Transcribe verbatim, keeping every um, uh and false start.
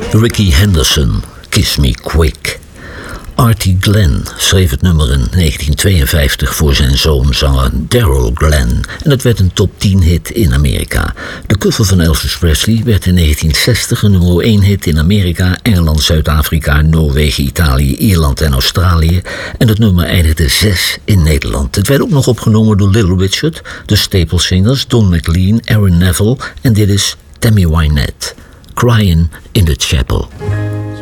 Ricky Henderson, Kiss Me Quick. Artie Glenn schreef het nummer in negentien tweeënvijftig voor zijn zoon zanger Daryl Glenn en het werd een top tien hit in Amerika. De cover van Elvis Presley werd in negentien zestig een nummer één hit in Amerika, Engeland, Zuid-Afrika, Noorwegen, Italië, Ierland en Australië en het nummer eindigde zes in Nederland. Het werd ook nog opgenomen door Little Richard, de Staple Singers, Don McLean, Aaron Neville en dit is Tammy Wynette, Crying in the Chapel.